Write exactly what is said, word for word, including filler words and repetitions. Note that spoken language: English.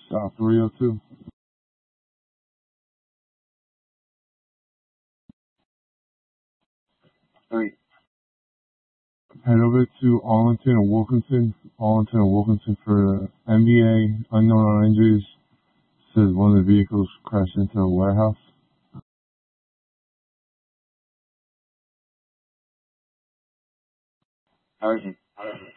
South three oh two. Three. Head over to Arlington and Wilkinson. Arlington and Wilkinson for N B A. Unknown on injuries. Says one of the vehicles crashed into a warehouse. Urgent. Urgent.